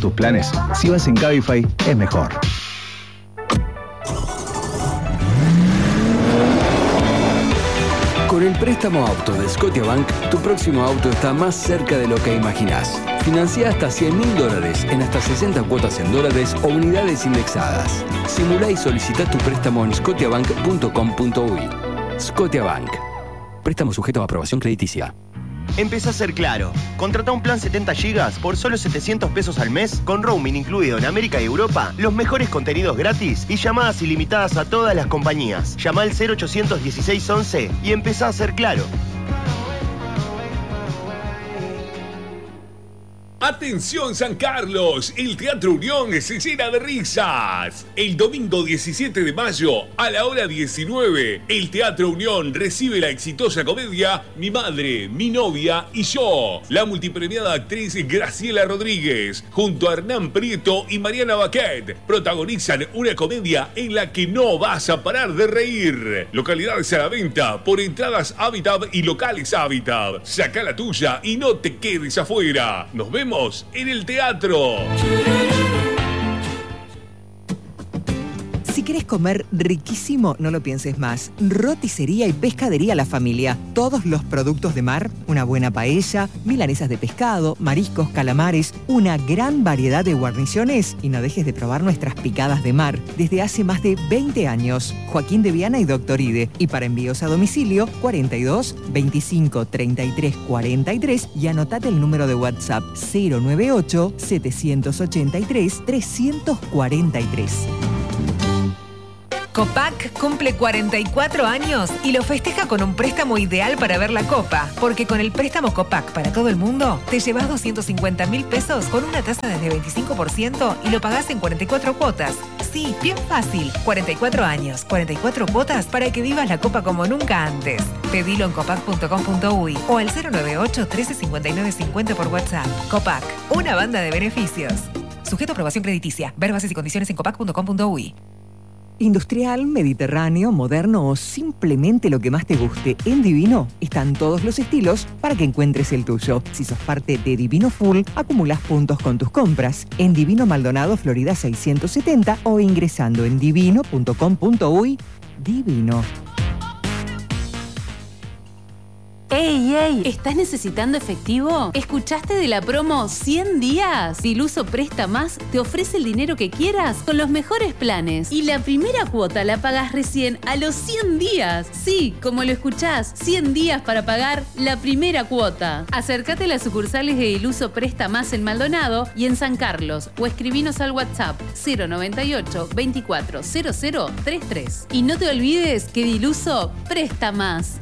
tus planes, si vas en Cabify es mejor. Con el préstamo auto de Scotiabank, tu próximo auto está más cerca de lo que imaginás. Financia hasta $100.000 en hasta 60 cuotas en dólares o unidades indexadas. Simulá y solicita tu préstamo en scotiabank.com.uy. Scotiabank. Préstamo sujeto a aprobación crediticia. Empezá a ser claro. Contrata un plan 70 GB por solo $700 al mes, con roaming incluido en América y Europa, los mejores contenidos gratis y llamadas ilimitadas a todas las compañías. Llama al 0800 16 11 y empezá a ser claro. Atención San Carlos, el Teatro Unión se llena de risas. El domingo 17 de mayo a la hora 19, el Teatro Unión recibe la exitosa comedia Mi Madre, Mi Novia y Yo. La multipremiada actriz Graciela Rodríguez, junto a Hernán Prieto y Mariana Baquet, protagonizan una comedia en la que no vas a parar de reír. Localidades a la venta por Entradas Habitat y Locales Habitat. Saca la tuya y no te quedes afuera. Nos vemos en el teatro. Si querés comer riquísimo, no lo pienses más. Roticería y Pescadería La Familia. Todos los productos de mar, una buena paella, milanesas de pescado, mariscos, calamares, una gran variedad de guarniciones. Y no dejes de probar nuestras picadas de mar. Desde hace más de 20 años. Joaquín de Viana y Doctor Ide. Y para envíos a domicilio, 42 25 33 43. Y anotate el número de WhatsApp 098 783 343. Copac cumple 44 años y lo festeja con un préstamo ideal para ver la Copa. Porque con el préstamo Copac para todo el mundo, te llevas 250.000 pesos con una tasa desde 25% y lo pagás en 44 cuotas. Sí, bien fácil. 44 años, 44 cuotas para que vivas la Copa como nunca antes. Pedilo en copac.com.uy o al 098 13 59 50 por WhatsApp. Copac, una banda de beneficios. Sujeto a aprobación crediticia. Ver bases y condiciones en copac.com.uy. Industrial, mediterráneo, moderno o simplemente lo que más te guste. En Divino están todos los estilos para que encuentres el tuyo. Si sos parte de Divino Full, acumulás puntos con tus compras. En Divino Maldonado, Florida 670 o ingresando en divino.com.uy. Divino. ¡Ey, ey! ¿Estás necesitando efectivo? ¿Escuchaste de la promo 100 días? Diluso Presta Más te ofrece el dinero que quieras con los mejores planes. Y la primera cuota la pagas recién a los 100 días. Sí, como lo escuchás, 100 días para pagar la primera cuota. Acércate a las sucursales de Diluso Presta Más en Maldonado y en San Carlos o escribinos al WhatsApp 098 24 0033. Y no te olvides que Diluso presta más.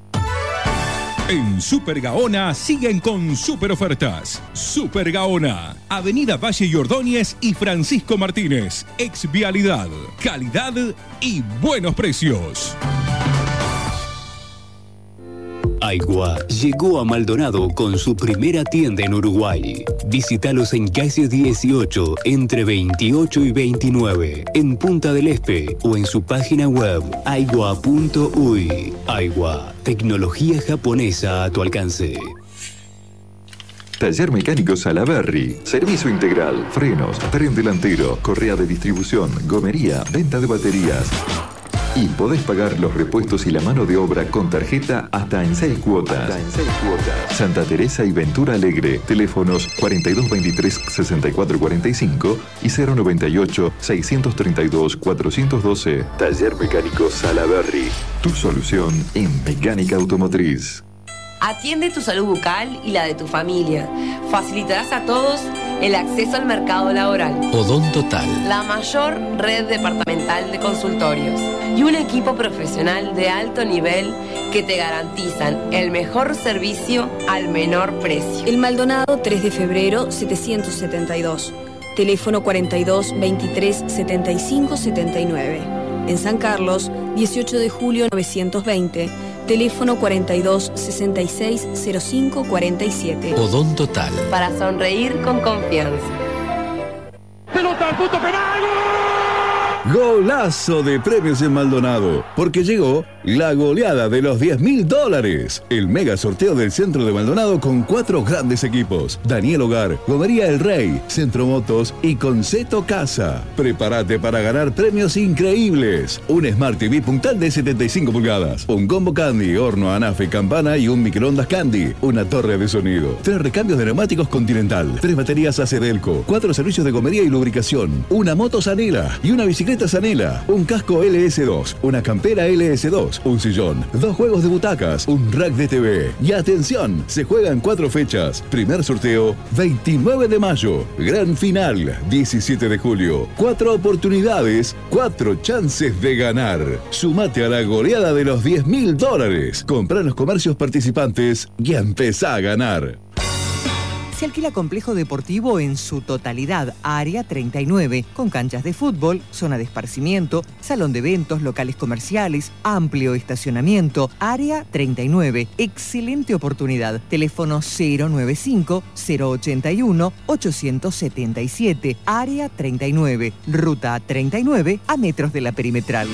En Super Gaona siguen con super ofertas. Super Gaona, Avenida Valle y Ordóñez y Francisco Martínez. Ex Vialidad, calidad y buenos precios. Aigua llegó a Maldonado con su primera tienda en Uruguay. Visítalos en calle 18, entre 28 y 29, en Punta del Este o en su página web aigua.uy. Aigua, tecnología japonesa a tu alcance. Taller Mecánico Salaberry. Servicio integral, frenos, tren delantero, correa de distribución, gomería, venta de baterías. Y podés pagar los repuestos y la mano de obra con tarjeta hasta en 6 cuotas. Santa Teresa y Ventura Alegre. Teléfonos 4223 6445 y 098 632 412. Taller Mecánico Salaberry. Tu solución en mecánica automotriz. Atiende tu salud bucal y la de tu familia. Facilitarás a todos el acceso al mercado laboral. Odontotal. La mayor red departamental de consultorios y un equipo profesional de alto nivel que te garantizan el mejor servicio al menor precio. El Maldonado 3 de febrero 772. Teléfono 42 23 75 79. En San Carlos 18 de julio 920. Teléfono 42 66 05 47. Odontotal. Para sonreír con confianza. Pelota al punto penal. Golazo de premios en Maldonado, porque llegó la goleada de los $10.000. El mega sorteo del centro de Maldonado con 4 grandes equipos: Daniel Hogar, Gomería El Rey, Centro Motos y Conceto Casa. Prepárate para ganar premios increíbles: un Smart TV puntal de 75 pulgadas, un combo Candy, horno, anafe, campana y un microondas Candy, una torre de sonido, 3 recambios de neumáticos Continental, 3 baterías Acedelco, 4 servicios de gomería y lubricación, una moto Sanela y una bicicleta Sanela, un casco LS2, una campera LS2, un sillón, 2 juegos de butacas, un rack de TV. Y atención, se juegan 4 fechas. Primer sorteo, 29 de mayo. Gran final, 17 de julio. 4 oportunidades, 4 chances de ganar. Sumate a la goleada de los $10.000. Comprá en los comercios participantes y empezá a ganar. Se alquila complejo deportivo en su totalidad, Área 39, con canchas de fútbol, zona de esparcimiento, salón de eventos, locales comerciales, amplio estacionamiento. Área 39, excelente oportunidad. Teléfono 095-081-877. Área 39, ruta 39, a metros de la perimetral.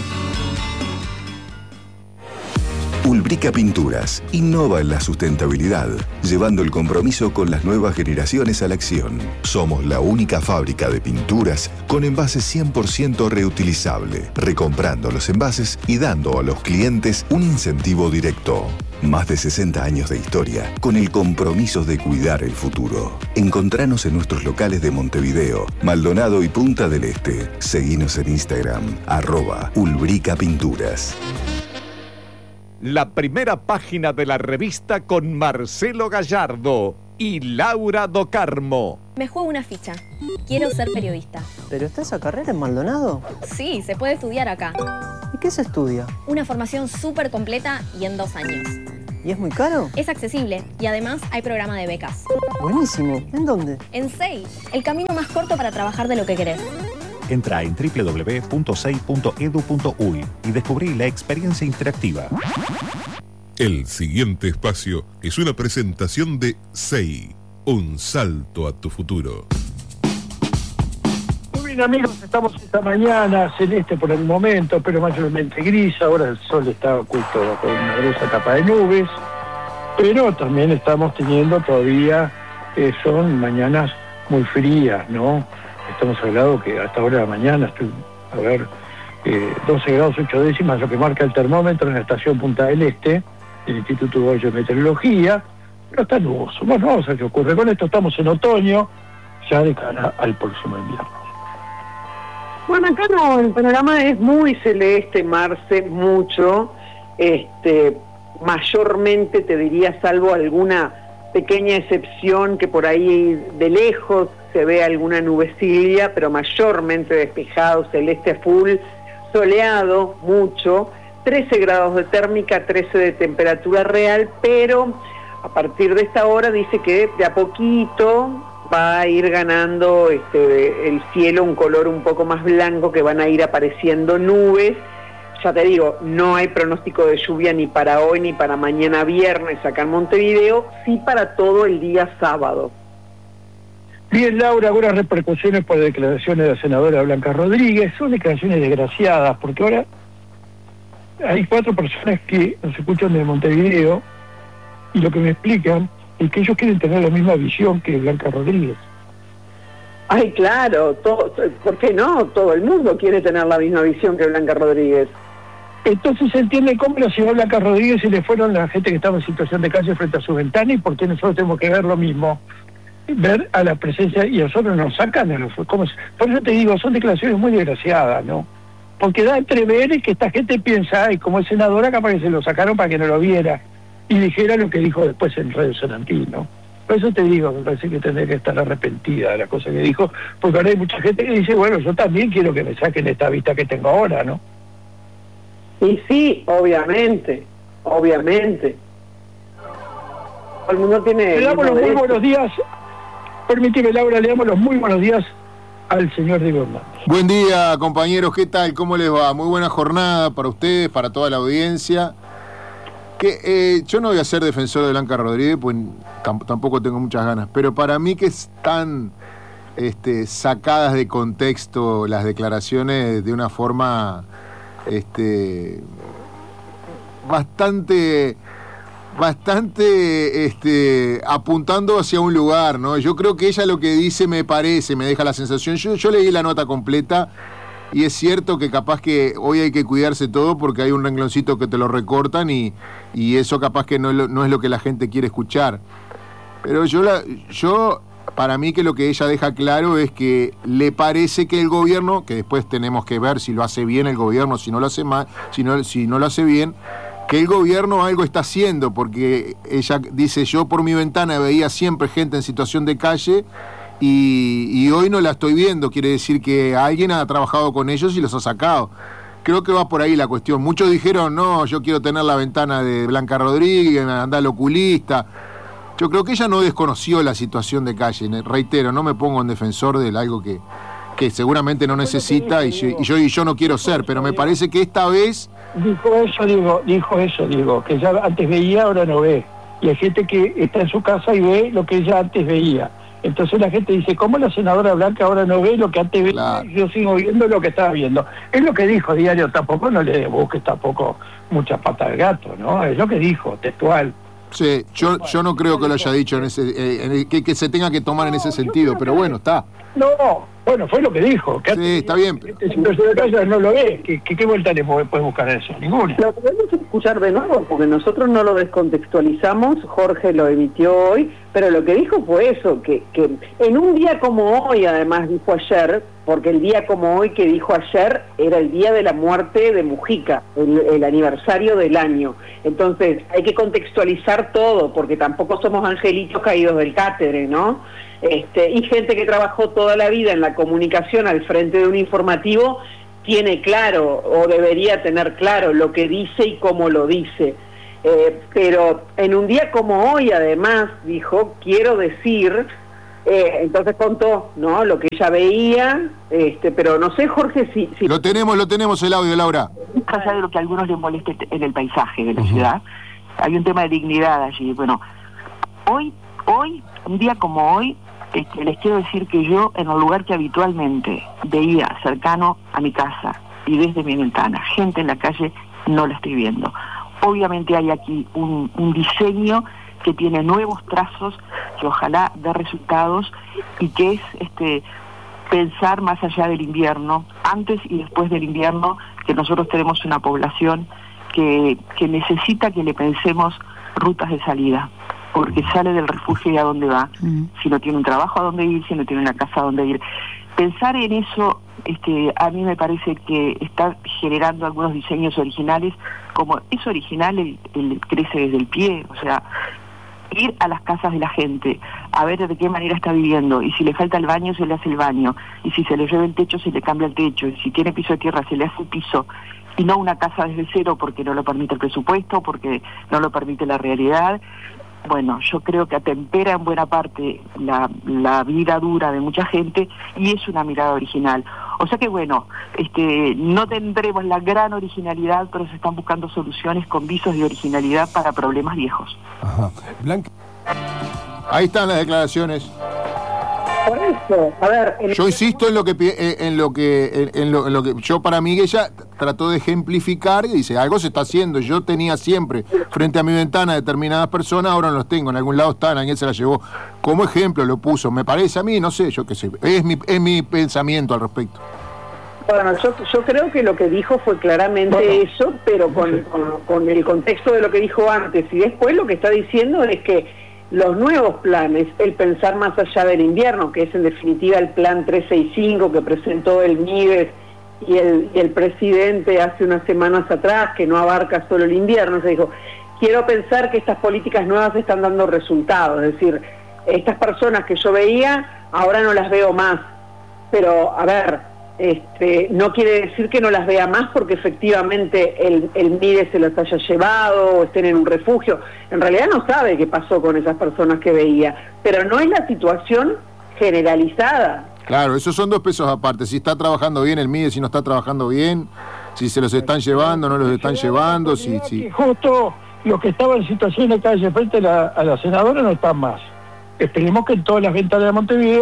Ulbrica Pinturas innova en la sustentabilidad, llevando el compromiso con las nuevas generaciones a la acción. Somos la única fábrica de pinturas con envases 100% reutilizable, recomprando los envases y dando a los clientes un incentivo directo. Más de 60 años de historia con el compromiso de cuidar el futuro. Encontranos en nuestros locales de Montevideo, Maldonado y Punta del Este. Seguinos en Instagram, @Ulbrica Pinturas. La primera página de la revista con Marcelo Gallardo y Laura Do Carmo. Me juego una ficha. Quiero ser periodista. ¿Pero está esa carrera en Maldonado? Sí, se puede estudiar acá. ¿Y qué se estudia? Una formación súper completa y en 2 años. ¿Y es muy caro? Es accesible y además hay programa de becas. Buenísimo. ¿En dónde? En SEI, el camino más corto para trabajar de lo que querés. Entra en www.sei.edu.uy y descubrí la experiencia interactiva. El siguiente espacio es una presentación de SEI, un salto a tu futuro. Muy bien, amigos, estamos esta mañana celeste por el momento, pero mayormente gris. Ahora el sol está oculto con una gruesa capa de nubes, pero también estamos teniendo todavía, son mañanas muy frías, ¿no? Estamos hablando que hasta ahora de la mañana estoy, 12 grados 8 décimas, lo que marca el termómetro en la estación Punta del Este, del Instituto Uruguayo de Meteorología, pero está nuboso. Bueno, vamos a ver qué ocurre. Con esto estamos en otoño, ya de cara al próximo invierno. Bueno, acá no, el panorama es muy celeste, Marce, mucho, mayormente te diría, salvo alguna pequeña excepción que por ahí de lejos se ve alguna nubecilla, pero mayormente despejado, celeste full, soleado, mucho, 13 grados de térmica, 13 de temperatura real, pero a partir de esta hora dice que de a poquito va a ir ganando el cielo un color un poco más blanco, que van a ir apareciendo nubes. Ya te digo, no hay pronóstico de lluvia ni para hoy ni para mañana viernes acá en Montevideo, sí para todo el día sábado. Bien, Laura, algunas repercusiones por declaraciones de la senadora Blanca Rodríguez. Son declaraciones desgraciadas, porque ahora hay 4 personas que nos escuchan de Montevideo y lo que me explican es que ellos quieren tener la misma visión que Blanca Rodríguez. Ay, claro, ¿por qué no? Todo el mundo quiere tener la misma visión que Blanca Rodríguez. Entonces se entiende cómo la señora Blanca Rodríguez se le fueron la gente que estaba en situación de calle frente a su ventana, y por qué nosotros tenemos que ver lo mismo. Ver a la presencia, y nosotros nos sacan de los... Por eso te digo, son declaraciones muy desgraciadas, ¿no? Porque da a entrever que esta gente piensa, ay, como es senadora, capaz que se lo sacaron para que no lo viera y dijera lo que dijo después en Radio San Antonio, ¿no? Por eso te digo, me parece que tendría que estar arrepentida de la cosa que dijo, porque ahora hay mucha gente que dice, bueno, yo también quiero que me saquen esta vista que tengo ahora, ¿no? Y sí, obviamente. Todo el mundo tiene... Le damos los muy buenos días. Permíteme, Laura, le damos los muy buenos días al señor Diego Hernández. Buen día, compañeros, ¿qué tal? ¿Cómo les va? Muy buena jornada para ustedes, para toda la audiencia. Yo no voy a ser defensor de Blanca Rodríguez, pues tampoco tengo muchas ganas, pero para mí que es tan sacadas de contexto las declaraciones de una forma bastante apuntando hacia un lugar, ¿no? Yo creo que ella lo que dice me deja la sensación. Yo leí la nota completa y es cierto que capaz que hoy hay que cuidarse todo porque hay un rengloncito que te lo recortan y eso capaz que no es lo que la gente quiere escuchar. Pero para mí que lo que ella deja claro es que le parece que el gobierno, que después tenemos que ver si lo hace bien el gobierno, si no lo hace mal, si no lo hace bien, que el gobierno algo está haciendo, porque ella dice, yo por mi ventana veía siempre gente en situación de calle y hoy no la estoy viendo, quiere decir que alguien ha trabajado con ellos y los ha sacado. Creo que va por ahí la cuestión. Muchos dijeron, no, yo quiero tener la ventana de Blanca Rodríguez, andar al oculista. Yo creo que ella no desconoció la situación de calle, reitero, no me pongo en defensor de algo que seguramente no necesita y yo no quiero ser, pero me parece que esta vez... Dijo eso, que ella antes veía, ahora no ve. Y hay gente que está en su casa y ve lo que ella antes veía. Entonces la gente dice, ¿cómo la senadora Blanca ahora no ve lo que antes veía? Claro. Yo sigo viendo lo que estaba viendo. Es lo que dijo Diario, tampoco no le busques tampoco muchas patas al gato, ¿no? Es lo que dijo, textual. Sí, yo no creo que lo haya dicho que se tenga que tomar en ese sentido, pero bueno, está. No, bueno, fue lo que dijo. Que sí, está bien. Pero no lo ve. ¿Qué vuelta le puedes buscar a eso? Ninguna. Lo podemos escuchar de nuevo, porque nosotros no lo descontextualizamos, Jorge lo emitió hoy, pero lo que dijo fue eso, que en un día como hoy, además dijo ayer, porque el día como hoy que dijo ayer era el día de la muerte de Mujica, el aniversario del año. Entonces hay que contextualizar todo, porque tampoco somos angelitos caídos del cátedre, ¿no? Y gente que trabajó toda la vida en la comunicación al frente de un informativo tiene claro, o debería tener claro, lo que dice y cómo lo dice. Pero en un día como hoy, además, dijo, quiero decir, entonces contó, ¿no?, lo que ella veía, pero no sé, Jorge, si... Lo tenemos el audio, Laura. Más allá de lo que a algunos les moleste en el paisaje de la ciudad, hay un tema de dignidad allí. Bueno, hoy, un día como hoy, les quiero decir que yo, en un lugar que habitualmente veía cercano a mi casa y desde mi ventana, gente en la calle, no la estoy viendo. Obviamente hay aquí un diseño que tiene nuevos trazos, que ojalá dé resultados, y que es pensar más allá del invierno, antes y después del invierno, que nosotros tenemos una población que necesita que le pensemos rutas de salida, porque sale del refugio y a dónde va, si no tiene un trabajo a dónde ir, si no tiene una casa a dónde ir. Pensar en eso, a mí me parece que está generando algunos diseños originales, como es original el crece desde el pie, o sea, ir a las casas de la gente, a ver de qué manera está viviendo, y si le falta el baño, se le hace el baño, y si se le llueve el techo, se le cambia el techo, y si tiene piso de tierra, se le hace el piso, y no una casa desde cero porque no lo permite el presupuesto, porque no lo permite la realidad. Bueno, yo creo que atempera en buena parte la vida dura de mucha gente y es una mirada original. O sea que bueno, no tendremos la gran originalidad, pero se están buscando soluciones con visos de originalidad para problemas viejos. Ajá. Blanca. Ahí están las declaraciones. Por eso, a ver... Yo insisto en lo que yo, para mí, ella trató de ejemplificar y dice, algo se está haciendo. Yo tenía siempre frente a mi ventana determinadas personas, ahora no los tengo, en algún lado están, alguien se las llevó. Como ejemplo lo puso, me parece a mí, no sé, yo qué sé, es mi pensamiento al respecto. Bueno, yo creo que lo que dijo fue claramente eso, pero con el contexto de lo que dijo antes, y después lo que está diciendo es que los nuevos planes, el pensar más allá del invierno, que es en definitiva el plan 365 que presentó el MIDES y el presidente hace unas semanas atrás, que no abarca solo el invierno, se dijo, quiero pensar que estas políticas nuevas están dando resultados, es decir, estas personas que yo veía, ahora no las veo más, pero a ver, no quiere decir que no las vea más porque efectivamente el MIDE se las haya llevado o estén en un refugio. En realidad no sabe qué pasó con esas personas que veía, pero no es la situación generalizada. Claro, esos son dos pesos aparte. Si está trabajando bien el MIDE, si no está trabajando bien, si se los están llevando, no los están llevando. Si... Justo los que estaban en situación de calle frente a la senadora no están más. Esperemos que en todas las ventanas de Montevideo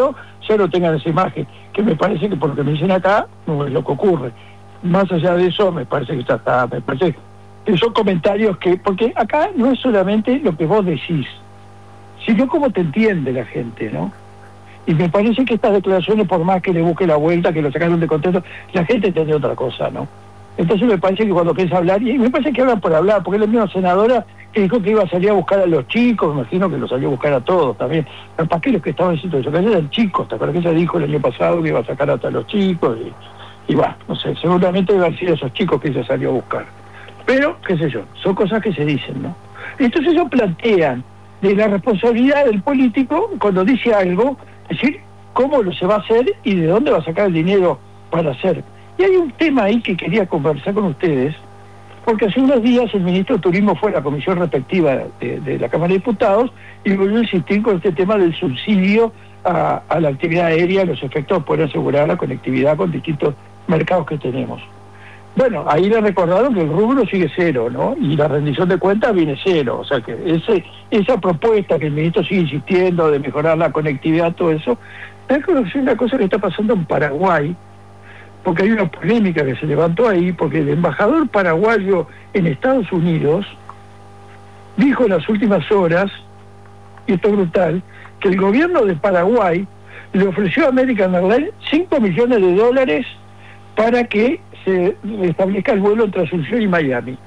solo tengan esa imagen, que me parece que por lo que me dicen acá, no es lo que ocurre. Más allá de eso, me parece que ya está, me parece que son comentarios que, porque acá no es solamente lo que vos decís, sino cómo te entiende la gente, ¿no? Y me parece que estas declaraciones, por más que le busque la vuelta, que lo sacaron de contexto, la gente entiende otra cosa, ¿no? Entonces me parece que cuando querés hablar, y me parece que hablan por hablar, porque es la misma senadora que dijo que iba a salir a buscar a los chicos, me imagino que los salió a buscar a todos también. ¿Para qué los que estaban diciendo eso? Que eran chicos, ¿te acuerdas que ella dijo el año pasado que iba a sacar hasta a los chicos? Y bueno, no sé, seguramente iban a ser esos chicos que ella salió a buscar. Pero, qué sé yo, son cosas que se dicen, ¿no? Entonces ellos plantean de la responsabilidad del político cuando dice algo, es decir, cómo lo se va a hacer y de dónde va a sacar el dinero para hacer. Y hay un tema ahí que quería conversar con ustedes, porque hace unos días el ministro de Turismo fue a la comisión respectiva de la Cámara de Diputados y volvió a insistir con este tema del subsidio a la actividad aérea, los efectos de poder asegurar la conectividad con distintos mercados que tenemos. Bueno, ahí le recordaron que el rubro sigue cero, ¿no? Y la rendición de cuentas viene cero. O sea que esa propuesta que el ministro sigue insistiendo de mejorar la conectividad, todo eso, es una cosa que está pasando en Paraguay, porque hay una polémica que se levantó ahí, porque el embajador paraguayo en Estados Unidos dijo en las últimas horas, y esto es brutal, que el gobierno de Paraguay le ofreció a American Airlines $5 millones para que se establezca el vuelo entre Asunción y Miami.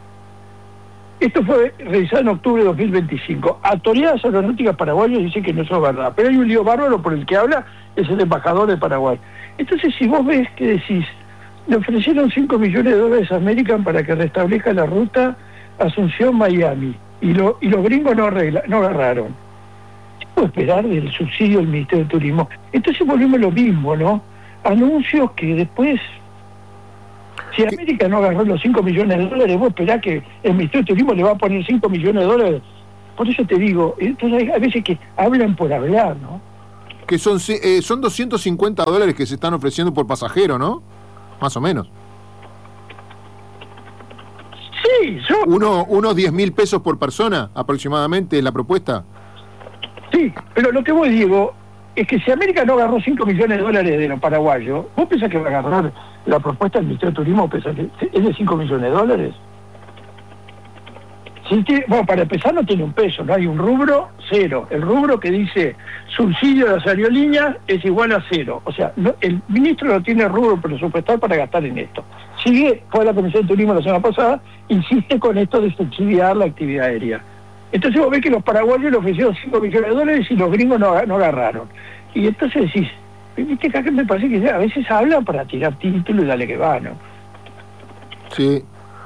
Esto fue realizado en octubre de 2025. Autoridades aeronáuticas paraguayas dicen que no es verdad, pero hay un lío bárbaro por el que habla, es el embajador de Paraguay. Entonces, si vos ves que decís, le ofrecieron $5 millones a American para que restablezca la ruta Asunción-Miami, y los gringos no agarraron. ¿Qué puedo esperar del subsidio del Ministerio de Turismo? Entonces volvemos lo mismo, ¿no? Anuncios que después, si América no agarró los $5 millones, vos esperás que el Ministerio de Turismo le va a poner $5 millones. Por eso te digo, entonces hay veces que hablan por hablar, ¿no? Que son $250 que se están ofreciendo por pasajero, ¿no? Más o menos. Sí, unos 10.000 pesos por persona, aproximadamente, la propuesta. Sí, pero lo que vos digo es que si América no agarró $5 millones de los paraguayos, ¿vos pensás que va a agarrar la propuesta del Ministerio de Turismo? ¿Pensás que es de $5 millones? Bueno, para empezar no tiene un peso, no hay un rubro, cero. El rubro que dice subsidio de las aerolíneas es igual a cero. O sea, el ministro no tiene rubro presupuestal para gastar en esto. Sigue, fue a la Comisión de Turismo la semana pasada, insiste con esto de subsidiar la actividad aérea. Entonces vos ves que los paraguayos le ofrecieron $5 millones y los gringos no agarraron. Y entonces decís, viste que acá me parece que a veces hablan para tirar título y dale que va, ¿no? Sí.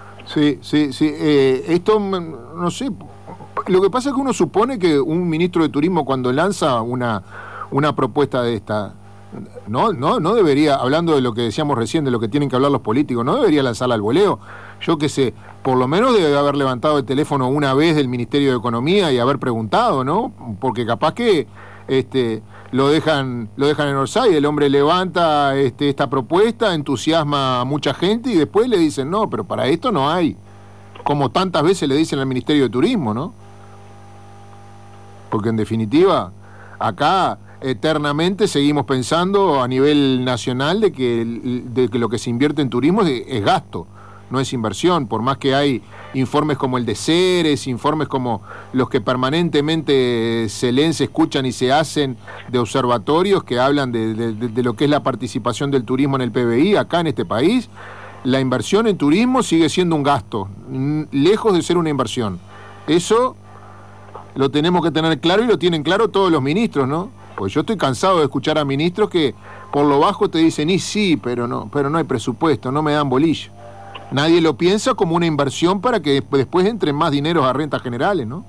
Esto, no sé, lo que pasa es que uno supone que un ministro de Turismo cuando lanza una propuesta de esta, no debería, hablando de lo que decíamos recién, de lo que tienen que hablar los políticos, no debería lanzarla al voleo. Yo qué sé, por lo menos debe haber levantado el teléfono una vez del Ministerio de Economía y haber preguntado, ¿no? Porque capaz que lo dejan en Orsay, el hombre levanta esta propuesta, entusiasma a mucha gente y después le dicen, no, pero para esto no hay, como tantas veces le dicen al Ministerio de Turismo, ¿no? Porque en definitiva, acá eternamente seguimos pensando a nivel nacional de que lo que se invierte en turismo es gasto, no es inversión, por más que hay informes como el de Ceres, informes como los que permanentemente se leen, se escuchan y se hacen de observatorios que hablan de lo que es la participación del turismo en el PBI acá en este país. La inversión en turismo sigue siendo un gasto, lejos de ser una inversión. Eso lo tenemos que tener claro y lo tienen claro todos los ministros, ¿no? Pues yo estoy cansado de escuchar a ministros que por lo bajo te dicen, y sí, pero no hay presupuesto, no me dan bolilla. Nadie lo piensa como una inversión para que después entren más dineros a rentas generales, ¿no?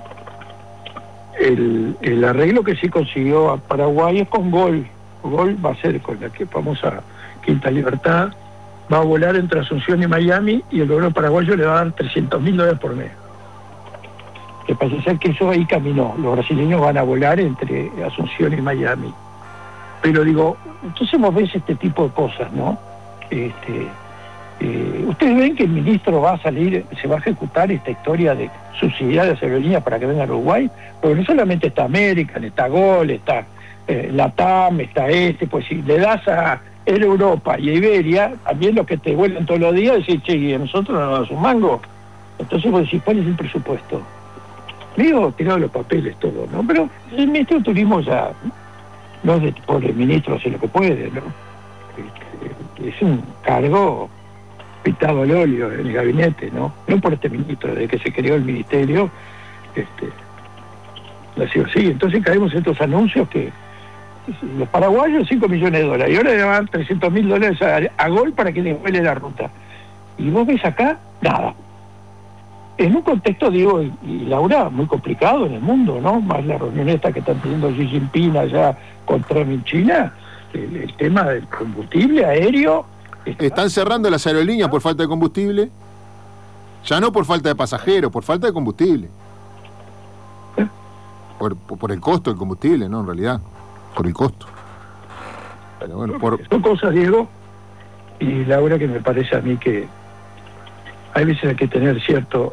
El arreglo que sí consiguió a Paraguay es con Gol. Gol va a ser con la que famosa Quinta Libertad, va a volar entre Asunción y Miami y el gobierno paraguayo le va a dar $300.000 por mes. Que parece ser que eso ahí caminó. Los brasileños van a volar entre Asunción y Miami. Pero digo, entonces vos ves este tipo de cosas, ¿no? Ustedes ven que el ministro va a salir, se va a ejecutar esta historia de subsidiar las aerolíneas para que vengan a Uruguay, porque no solamente está American, está Gol, está Latam, está pues si le das a Europa y a Iberia, también los que te vuelan todos los días, decís, che, y a nosotros no nos das un mango. Entonces vos decís, ¿cuál es el presupuesto? Digo, tirado los papeles, todo, ¿no? Pero el ministro de Turismo ya, no es de pobre ministro, hace lo que puede, ¿no? Es un cargo pintado al óleo en el gabinete, ¿no? No por este ministro, desde que se creó el ministerio, ha sido así. Entonces caemos en estos anuncios que los paraguayos $5 millones, y ahora le van $300.000 a Gol para que le vuele la ruta. Y vos ves acá, nada. En un contexto, digo, y Laura, muy complicado en el mundo, ¿no? Más la reunión esta que están teniendo Xi Jinping allá con Trump en China, el tema del combustible aéreo. Están cerrando las aerolíneas por falta de combustible. Ya no por falta de pasajeros, por falta de combustible. Por el costo del combustible, ¿no? En realidad, por el costo. Pero bueno, son cosas, Diego, y Laura, que me parece a mí que hay veces hay que tener cierto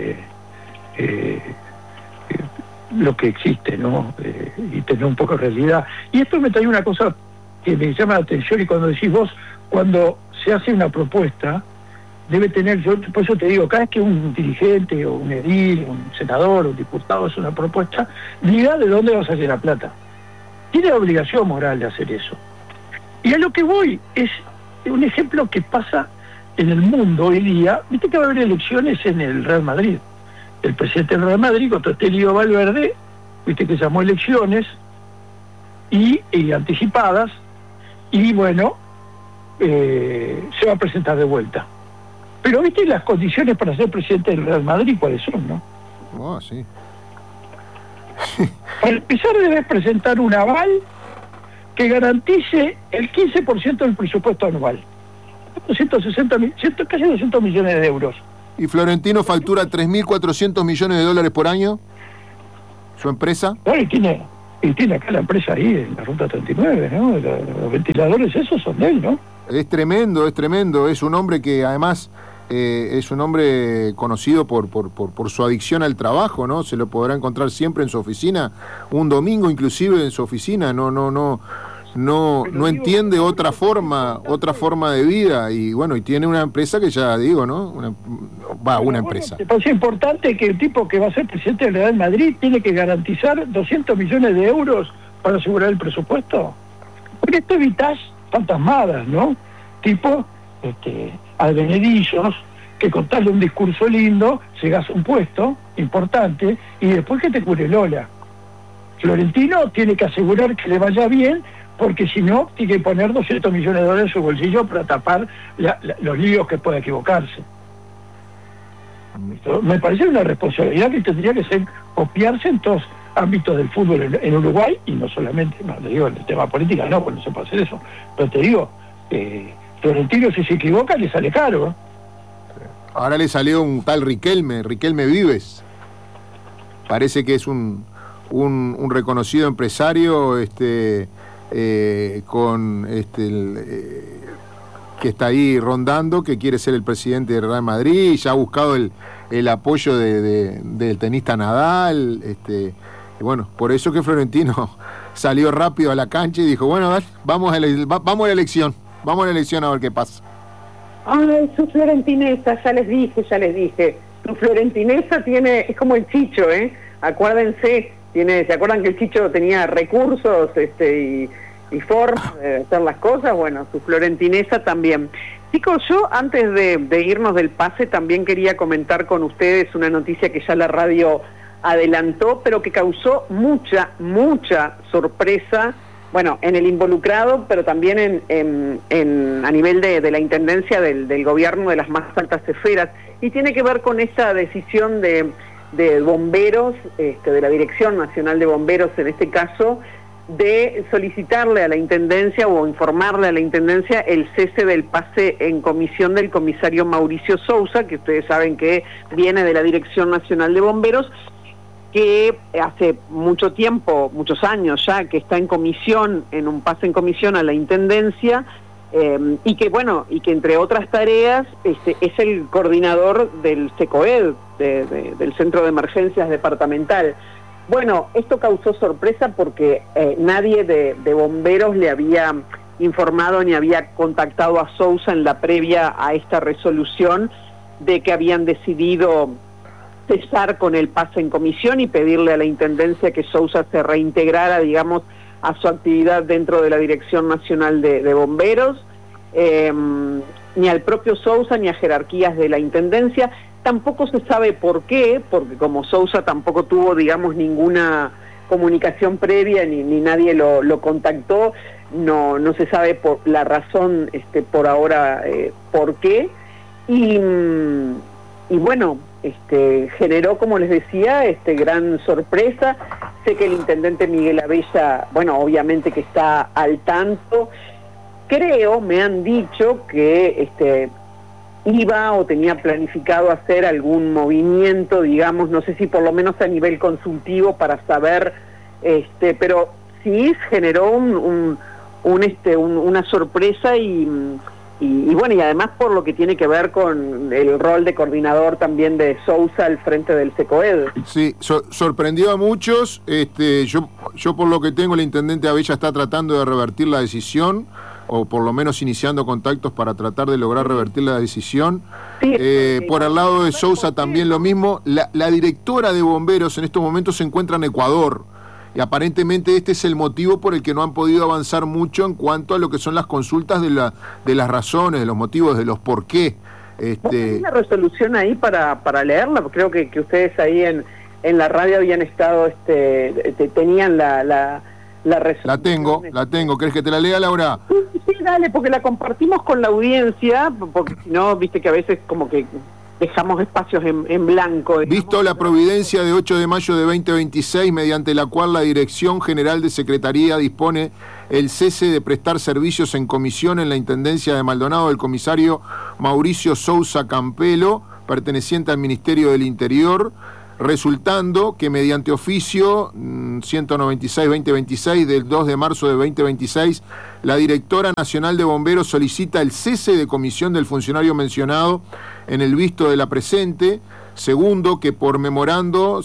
lo que existe, ¿no? Y tener un poco de realidad. Y esto me trae una cosa que me llama la atención, y cuando decís vos, cuando se hace una propuesta, debe tener, yo por eso te digo, cada vez que un dirigente o un edil, un senador o un diputado hace una propuesta, diga de dónde va a salir la plata. Tiene la obligación moral de hacer eso. Y a lo que voy es un ejemplo que pasa en el mundo hoy día. Viste que va a haber elecciones en el Real Madrid. El presidente del Real Madrid, Cotelio Valverde, viste que llamó elecciones y anticipadas, y bueno, se va a presentar de vuelta. Pero viste las condiciones para ser presidente del Real Madrid, ¿cuáles son, no? Sí. Para empezar, debes presentar un aval que garantice el 15% del presupuesto anual. 160, casi 200 millones de euros. ¿Y Florentino factura $3.400 millones por año? ¿Su empresa? No, y tiene acá la empresa ahí, en la Ruta 39, ¿no? Los ventiladores esos son de él, ¿no? Es tremendo, es tremendo. Es un hombre que además es un hombre conocido por su adicción al trabajo, ¿no? Se lo podrá encontrar siempre en su oficina, un domingo inclusive en su oficina. No entiende otra forma de vida, y bueno, y tiene una empresa que ya digo, ¿no? Una empresa. ¿Te parece importante que el tipo que va a ser presidente del Real Madrid tiene que garantizar 200 millones de euros para asegurar el presupuesto? Porque esto evitas fantasmadas, ¿no? Tipo, advenedizos, que con tal de un discurso lindo se gasta un puesto importante y después que te cure Lola. Florentino tiene que asegurar que le vaya bien, porque si no, tiene que poner 200 millones de dólares en su bolsillo para tapar los líos que pueda equivocarse. Esto me parece una responsabilidad que tendría que ser copiarse en todos ámbitos del fútbol en Uruguay, y no solamente, no te digo en el tema política, no, pues no se puede hacer eso, pero te digo, Florentino, si se equivoca, le sale caro, ¿eh? Ahora le salió un tal Riquelme Vives. Parece que es un reconocido empresario, que está ahí rondando, que quiere ser el presidente del Real Madrid, y ya ha buscado el apoyo del tenista Nadal, y bueno, por eso que Florentino salió rápido a la cancha y dijo, bueno, dale, vamos a la elección a ver qué pasa. Ay, su florentinesa, ya les dije, su florentinesa es como el Chicho, acuérdense, ¿se acuerdan que el Chicho tenía recursos, y forma de hacer las cosas? Bueno, su florentinesa también. Chicos, yo antes de irnos del pase también quería comentar con ustedes una noticia que ya la radio adelantó, pero que causó mucha sorpresa, bueno, en el involucrado, pero también a nivel de la intendencia del gobierno de las más altas esferas, y tiene que ver con esta decisión de bomberos, de la Dirección Nacional de Bomberos en este caso, de solicitarle a la Intendencia o informarle a la Intendencia el cese del pase en comisión del comisario Mauricio Sousa, que ustedes saben que viene de la Dirección Nacional de Bomberos, que hace mucho tiempo, muchos años ya, que está en un pase en comisión a la Intendencia, y que entre otras tareas es el coordinador del SECOED, del Centro de Emergencias Departamental. Bueno, esto causó sorpresa porque nadie de bomberos le había informado ni había contactado a Sousa en la previa a esta resolución de que habían decidido cesar con el pase en comisión y pedirle a la Intendencia que Sousa se reintegrara, digamos, a su actividad dentro de la Dirección Nacional de Bomberos, ni al propio Sousa ni a jerarquías de la Intendencia. Tampoco se sabe por qué, porque como Sousa tampoco tuvo, digamos, ninguna comunicación previa ni nadie lo contactó, no se sabe por la razón por ahora por qué. Y bueno, generó, como les decía, gran sorpresa. Sé que el intendente Miguel Abella, bueno, obviamente que está al tanto. Creo, me han dicho que iba o tenía planificado hacer algún movimiento, digamos, no sé si por lo menos a nivel consultivo para saber, pero sí generó una sorpresa y bueno, y además por lo que tiene que ver con el rol de coordinador también de Sousa al frente del SECOED. Sí, sorprendió a muchos. Yo por lo que tengo, el intendente Abella está tratando de revertir la decisión, o por lo menos iniciando contactos para tratar de lograr revertir la decisión. Sí, por el lado de Sousa también lo mismo. La directora de bomberos en estos momentos se encuentra en Ecuador. Y aparentemente este es el motivo por el que no han podido avanzar mucho en cuanto a lo que son las consultas de las razones, de los motivos, de los por qué. ¿Hay una resolución ahí para leerla? Creo que ustedes ahí en la radio habían estado, tenían la resolución. La tengo. ¿Querés que te la lea, Laura? Sí, dale, porque la compartimos con la audiencia, porque si no, viste que a veces como que dejamos espacios en blanco. Digamos. Visto la providencia de 8 de mayo de 2026, mediante la cual la Dirección General de Secretaría dispone el cese de prestar servicios en comisión en la Intendencia de Maldonado del comisario Mauricio Sousa Campelo, perteneciente al Ministerio del Interior, resultando que mediante oficio 196-2026 del 2 de marzo de 2026, la Directora Nacional de Bomberos solicita el cese de comisión del funcionario mencionado en el visto de la presente. Segundo, que por memorando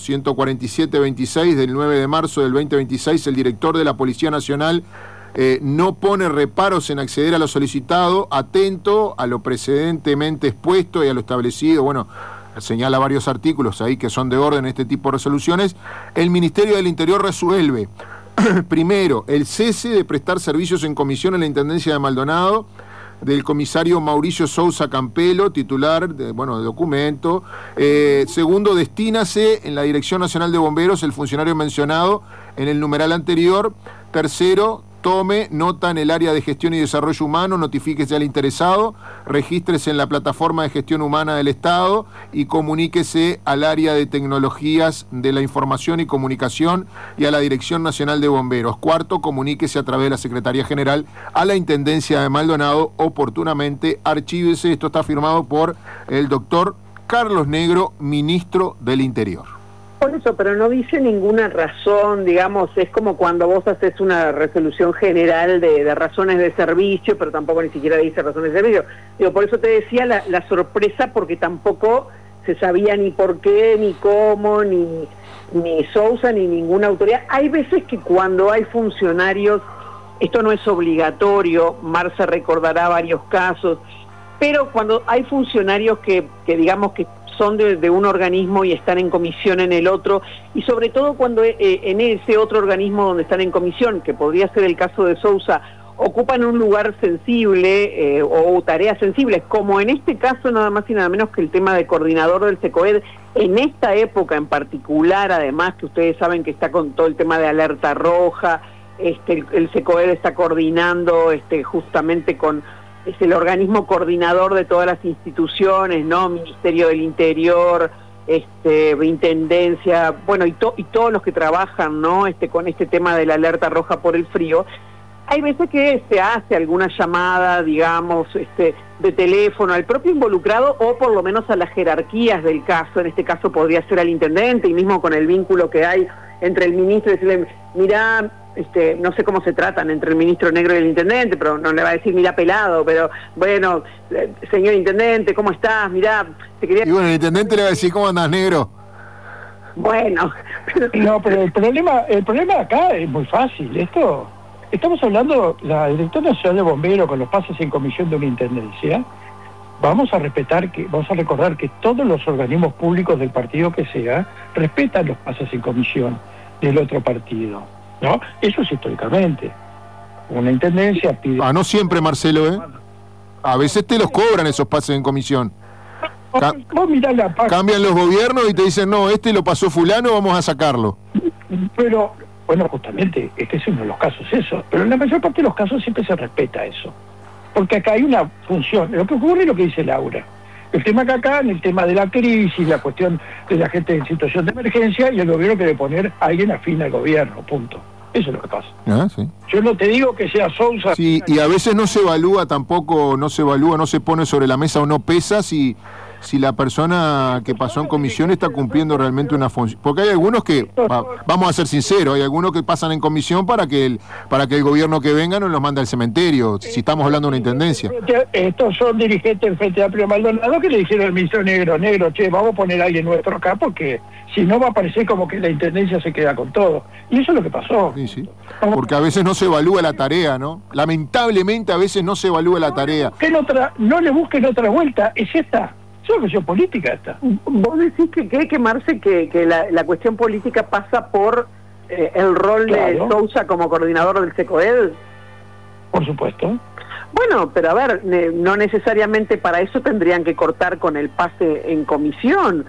147-26 del 9 de marzo del 2026, el director de la Policía Nacional no pone reparos en acceder a lo solicitado, atento a lo precedentemente expuesto y a lo establecido. Bueno, señala varios artículos ahí que son de orden este tipo de resoluciones. El Ministerio del Interior resuelve, primero, el cese de prestar servicios en comisión en la Intendencia de Maldonado del comisario Mauricio Sousa Campelo, titular de documento. Segundo, destínase en la Dirección Nacional de Bomberos el funcionario mencionado en el numeral anterior. Tercero, tome nota en el área de gestión y desarrollo humano, notifíquese al interesado, regístrese en la plataforma de gestión humana del Estado y comuníquese al área de tecnologías de la información y comunicación y a la Dirección Nacional de Bomberos. Cuarto, comuníquese a través de la Secretaría General a la Intendencia de Maldonado oportunamente. Archívese. Esto está firmado por el doctor Carlos Negro, ministro del Interior. Por eso, pero no dice ninguna razón, digamos, es como cuando vos haces una resolución general de razones de servicio, pero tampoco ni siquiera dice razones de servicio. Digo, por eso te decía la sorpresa, porque tampoco se sabía ni por qué, ni cómo, ni Sousa, ni ninguna autoridad. Hay veces que cuando hay funcionarios, esto no es obligatorio, Marce recordará varios casos, pero cuando hay funcionarios que digamos que son de un organismo y están en comisión en el otro, y sobre todo cuando en ese otro organismo donde están en comisión, que podría ser el caso de Sousa, ocupan un lugar sensible o tareas sensibles, como en este caso nada más y nada menos que el tema de coordinador del SECOED, en esta época en particular, además que ustedes saben que está con todo el tema de alerta roja, el SECOED está coordinando justamente con... es el organismo coordinador de todas las instituciones, ¿no? Ministerio del Interior, Intendencia, bueno, y todos los que trabajan, ¿no? Con este tema de la alerta roja por el frío. Hay veces que se hace alguna llamada, digamos, de teléfono al propio involucrado o por lo menos a las jerarquías del caso. En este caso podría ser al intendente, y mismo con el vínculo que hay entre el ministro y decirle, mirá, no sé cómo se tratan entre el ministro Negro y el intendente, pero no le va a decir mirá pelado, pero bueno, señor intendente, ¿cómo estás? Mirá, te quería... Y bueno, el intendente le va a decir, ¿cómo andás, negro? Bueno, no, pero el problema acá es muy fácil. Estamos hablando, la Directora Nacional de Bomberos con los pases en comisión de una intendencia, vamos a recordar que todos los organismos públicos del partido que sea respetan los pases en comisión del otro partido, ¿no? Eso es históricamente. Una intendencia pide... no siempre, Marcelo, ¿eh? A veces te los cobran esos pases en comisión. Vos mirá la página. Cambian los gobiernos y te dicen, no, lo pasó fulano, vamos a sacarlo. Pero, bueno, justamente, este es uno de los casos eso. Pero en la mayor parte de los casos siempre se respeta eso. Porque acá hay una función. Lo que ocurre es lo que dice Laura. El tema que acá, en el tema de la crisis, la cuestión de la gente en situación de emergencia, y el gobierno quiere poner a alguien afín al gobierno, punto. Eso es lo que pasa. Sí. Yo no te digo que sea Sousa. Sí, y a veces no se evalúa tampoco, no se pone sobre la mesa o no pesa si la persona que pasó en comisión está cumpliendo realmente una función. Porque hay algunos que, vamos a ser sinceros, hay algunos que pasan en comisión para que el gobierno que venga no los mande al cementerio, si estamos hablando de una intendencia. Estos son dirigentes del Frente Amplio Maldonado que le dijeron al ministro Negro, che, vamos a poner a alguien nuestro acá porque si no va a parecer como que la intendencia se queda con todo. Y eso es lo que pasó. Sí. Porque a veces no se evalúa la tarea, ¿no? Lamentablemente a veces no se evalúa la tarea. No le busquen otra vuelta, es esta. Es una cuestión política esta. Vos decís que Marce, que la cuestión política pasa por el rol de Sousa como coordinador del SECOED. Por supuesto. Bueno, pero a ver, no necesariamente para eso tendrían que cortar con el pase en comisión.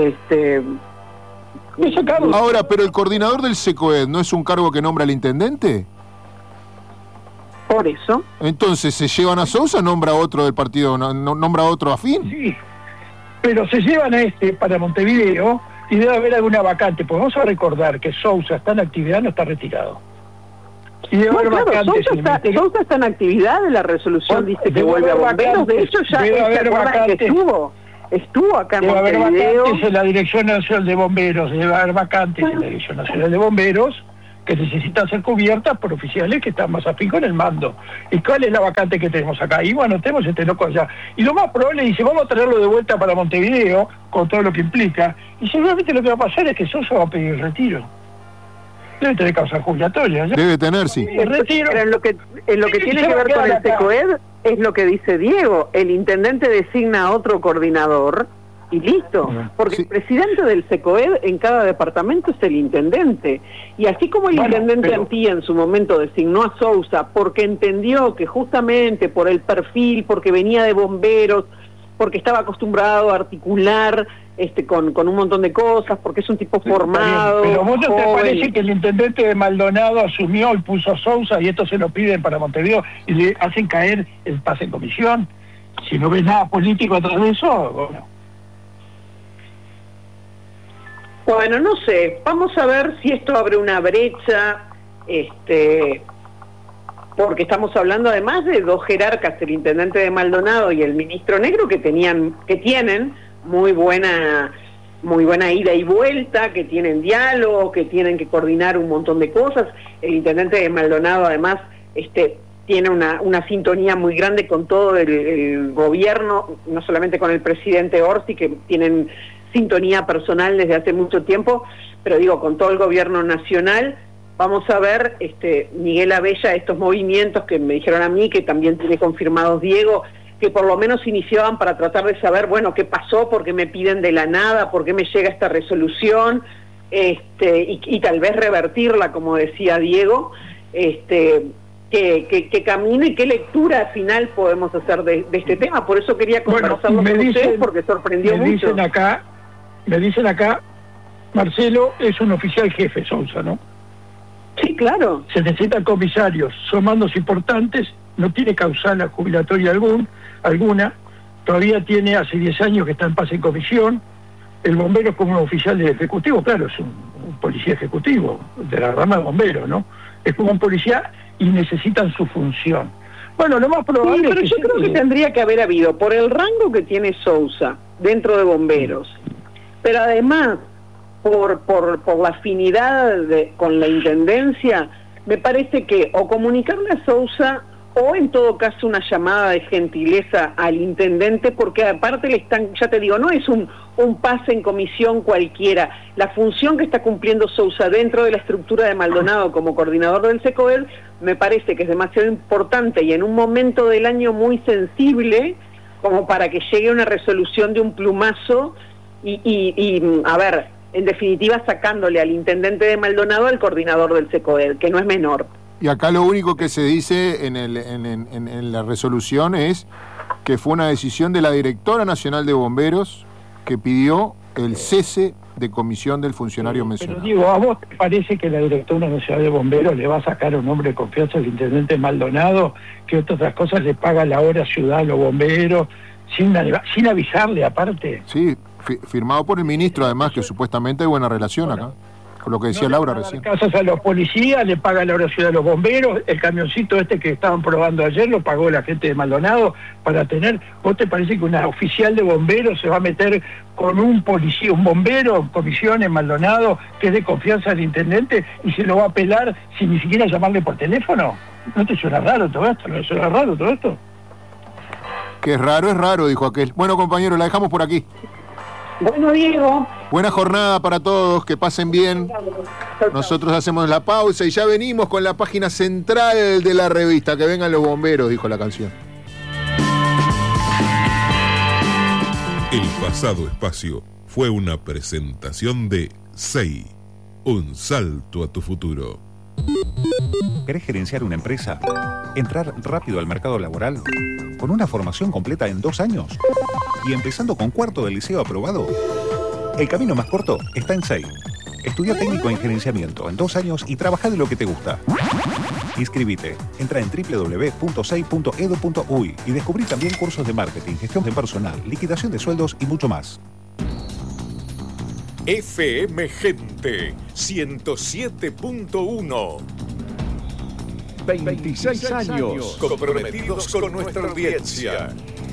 Ahora, pero el coordinador del SECOED, ¿no es un cargo que nombra el intendente? Por eso. Entonces, ¿se llevan a Sousa, nombra otro del partido, nombra otro afín? Sí, pero se llevan a para Montevideo y debe haber alguna vacante, pues vamos a recordar que Sousa está en actividad, no está retirado. Y debe haber vacantes. Sousa está en actividad, la resolución dice que vuelve a bomberos, de hecho ya debe haber vacantes. Estuvo acá en Montevideo. Debe haber vacantes en la Dirección Nacional de Bomberos, debe haber vacantes en la Dirección Nacional de Bomberos que necesitan ser cubiertas por oficiales que están más afín con el mando. ¿Y cuál es la vacante que tenemos acá? Y bueno, tenemos este loco allá. Y lo más probable, dice, vamos a traerlo de vuelta para Montevideo, con todo lo que implica, y seguramente lo que va a pasar es que Sousa va a pedir el retiro. Debe tener causa jubilatoria. Debe tener, sí. El retiro. Pero en lo que tiene que ver con el SECOED, es lo que dice Diego, el intendente designa a otro coordinador, y listo, porque el presidente del SECOED en cada departamento es el intendente, y así como el intendente Antía en su momento designó a Sousa porque entendió que justamente por el perfil, porque venía de bomberos, porque estaba acostumbrado a articular con un montón de cosas, porque es un tipo formado. Pero ¿vos no te parece que el intendente de Maldonado asumió y puso a Sousa y esto se lo piden para Montevideo y le hacen caer el pase en comisión? Si no ves nada político atrás de eso, bueno. Bueno, no sé, vamos a ver si esto abre una brecha, porque estamos hablando además de dos jerarcas, el intendente de Maldonado y el ministro Negro, que tienen muy buena ida y vuelta, que tienen diálogo, que tienen que coordinar un montón de cosas. El intendente de Maldonado además tiene una sintonía muy grande con todo el gobierno, no solamente con el presidente Orsi, que tienen sintonía personal desde hace mucho tiempo, pero digo, con todo el gobierno nacional. Vamos a ver, Miguel Abella, estos movimientos que me dijeron a mí, que también tiene confirmados Diego, que por lo menos iniciaban para tratar de saber, bueno, qué pasó, por qué me piden de la nada, por qué me llega esta resolución, y tal vez revertirla, como decía Diego, que camine y qué lectura final podemos hacer de este tema. Por eso quería conversarlo con ustedes, porque sorprendió mucho. Me dicen acá, Marcelo es un oficial jefe, Sousa, ¿no? Sí, claro. Se necesitan comisarios, son mandos importantes, no tiene causal jubilatoria alguna, todavía tiene hace 10 años que está en paz en comisión. El bombero es como un oficial de ejecutivo, claro, es un policía ejecutivo de la rama de bomberos, ¿no? Es como un policía y necesitan su función. Bueno, lo más probable pero yo creo que tendría que haber habido, por el rango que tiene Sousa dentro de bomberos, pero además por la afinidad con la intendencia, me parece que o comunicarle a Sousa o en todo caso una llamada de gentileza al intendente, porque aparte le están, ya te digo, no es un pase en comisión cualquiera. La función que está cumpliendo Sousa dentro de la estructura de Maldonado como coordinador del SECOED me parece que es demasiado importante y en un momento del año muy sensible como para que llegue una resolución de un plumazo y a ver, en definitiva sacándole al intendente de Maldonado al coordinador del SECOED, que no es menor. Y acá lo único que se dice en la resolución es que fue una decisión de la directora nacional de bomberos que pidió el cese de comisión del funcionario mencionado. Pero digo, ¿a vos te parece que la directora nacional de bomberos le va a sacar un hombre de confianza al intendente Maldonado, que entre otras cosas le paga la hora ciudad a los bomberos, sin avisarle aparte? Sí, firmado por el ministro además, que supuestamente hay buena relación acá. Lo que decía Laura recién. Casas a los policías, le paga la hora ciudad a los bomberos, el camioncito este que estaban probando ayer lo pagó la gente de Maldonado para tener. ¿Vos te parece que una oficial de bomberos se va a meter con un policía, un bombero en comisión en Maldonado que es de confianza del intendente y se lo va a apelar sin ni siquiera llamarle por teléfono? ¿No te suena raro todo esto? ¿No te suena raro todo esto? Que es raro, dijo aquel. Bueno, compañero, la dejamos por aquí. Bueno, Diego. Buena jornada para todos, que pasen bien. Nosotros hacemos la pausa y ya venimos con la página central de la revista. Que vengan los bomberos, dijo la canción. El pasado espacio fue una presentación de SEI. Un salto a tu futuro. ¿Querés gerenciar una empresa? ¿Entrar rápido al mercado laboral? ¿Con una formación completa en 2 años? ¿Y empezando con 4º del liceo aprobado? El camino más corto está en SEI. Estudia técnico en gerenciamiento en 2 años y trabaja de lo que te gusta. Inscribite. Entra en www.sei.edu.uy y descubrí también cursos de marketing, gestión de personal, liquidación de sueldos y mucho más. FM Gente 107.1. 26 años comprometidos con nuestra audiencia.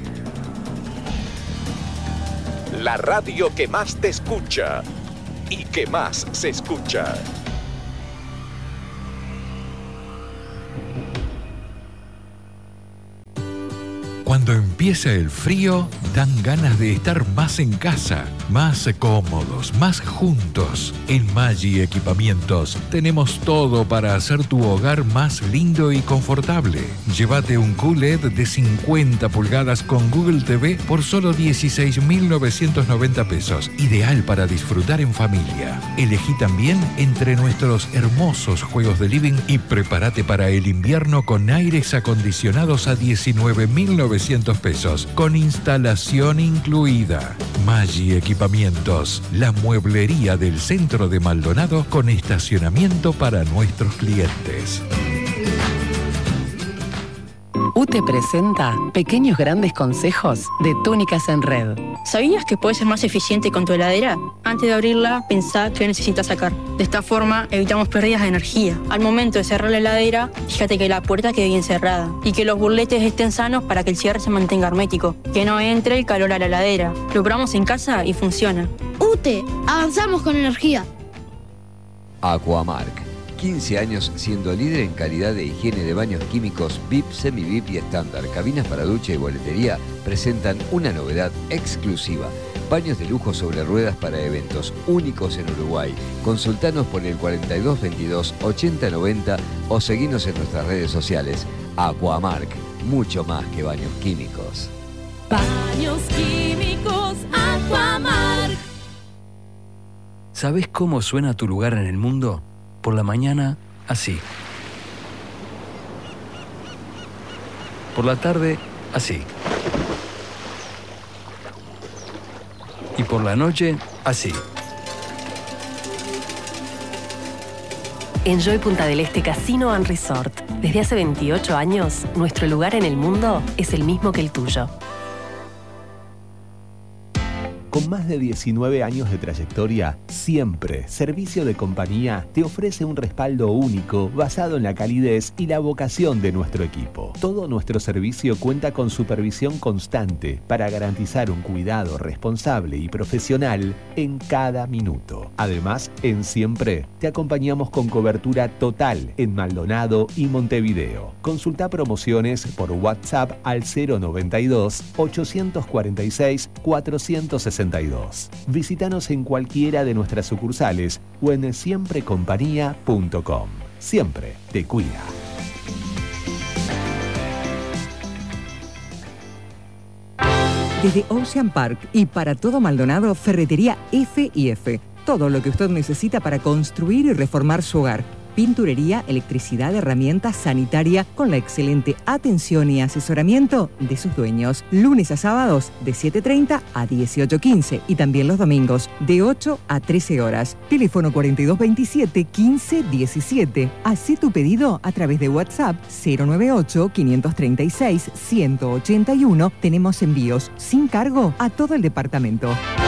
La radio que más te escucha y que más se escucha. Cuando empieza el frío, dan ganas de estar más en casa, más cómodos, más juntos. En Maggi Equipamientos tenemos todo para hacer tu hogar más lindo y confortable. Llévate un QLED de 50 pulgadas con Google TV por solo 16.990 pesos. Ideal para disfrutar en familia. Elegí también entre nuestros hermosos juegos de living y prepárate para el invierno con aires acondicionados a 19.900 pesos, con instalación incluida. Maggi Equipamientos, la mueblería del centro de Maldonado con estacionamiento para nuestros clientes. UTE presenta Pequeños Grandes Consejos de Túnicas en Red. ¿Sabías que puedes ser más eficiente con tu heladera? Antes de abrirla, pensá qué necesitas sacar. De esta forma, evitamos pérdidas de energía. Al momento de cerrar la heladera, fíjate que la puerta quede bien cerrada y que los burletes estén sanos para que el cierre se mantenga hermético. Que no entre el calor a la heladera. Lo probamos en casa y funciona. UTE, avanzamos con energía. Aquamark. 15 años siendo líder en calidad de higiene de baños químicos VIP, semi-VIP y estándar. Cabinas para ducha y boletería presentan una novedad exclusiva. Baños de lujo sobre ruedas para eventos únicos en Uruguay. Consultanos por el 4222 8090 o seguinos en nuestras redes sociales. Aquamark, mucho más que baños químicos. Baños químicos Aquamark. ¿Sabés cómo suena tu lugar en el mundo? Por la mañana, así. Por la tarde, así. Y por la noche, así. Enjoy Punta del Este Casino and Resort. Desde hace 28 años, nuestro lugar en el mundo es el mismo que el tuyo. Con más de 19 años de trayectoria, Siempre Servicio de Compañía te ofrece un respaldo único basado en la calidez y la vocación de nuestro equipo. Todo nuestro servicio cuenta con supervisión constante para garantizar un cuidado responsable y profesional en cada minuto. Además, en Siempre te acompañamos con cobertura total en Maldonado y Montevideo. Consulta promociones por WhatsApp al 092-846-462. Visítanos en cualquiera de nuestras sucursales o en siemprecompañía.com. Siempre te cuida. Desde Ocean Park y para todo Maldonado, Ferretería F&F. Todo lo que usted necesita para construir y reformar su hogar. Pinturería, electricidad, herramientas, sanitaria, con la excelente atención y asesoramiento de sus dueños. Lunes a sábados de 7:30 a 18:15 y también los domingos de 8 a 13 horas. Teléfono 4227-1517. Haz tu pedido a través de WhatsApp 098-536-181. Tenemos envíos sin cargo a todo el departamento.